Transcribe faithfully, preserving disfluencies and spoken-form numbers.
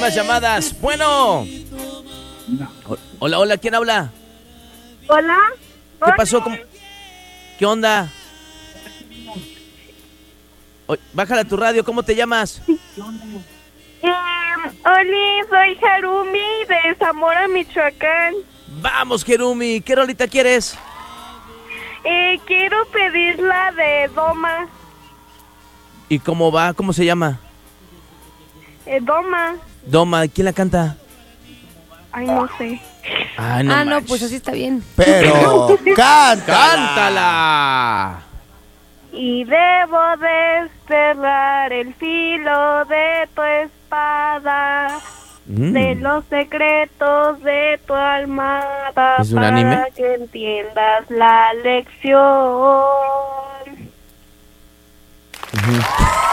más llamadas. Bueno. O- Hola, hola, ¿quién habla? Hola. ¿Qué pasó? ¿Cómo- ¿Qué onda? Oy, bájala tu radio, ¿cómo te llamas? Eh, Oli, soy Harumi de Zamora, Michoacán. Vamos, Jerumi, ¿qué rolita quieres? Eh, quiero pedir la de Doma. ¿Y cómo va? ¿Cómo se llama? Eh, Doma. Doma, ¿quién la canta? Ay, no sé. Ay, no ah, no, manches. pues así está bien. Pero, cántala. ¡Cántala! Y debo desterrar el filo de tu espada, Mm. de los secretos de tu almada, ¿Es un para anime? que entiendas la lección. Ujú.